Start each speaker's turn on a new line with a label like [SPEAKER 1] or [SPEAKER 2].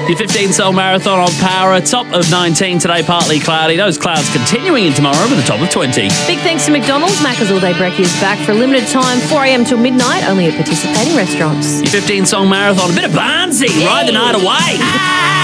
[SPEAKER 1] Your 15-song marathon on Power, a top of 19 today, partly cloudy. Those clouds continuing in tomorrow with a top of 20.
[SPEAKER 2] Big thanks to McDonald's. Macca's All Day Brekkie is back for a limited time, 4 a.m. till midnight, only at participating restaurants.
[SPEAKER 1] Your 15-song marathon, a bit of Barnsey, ride the night away.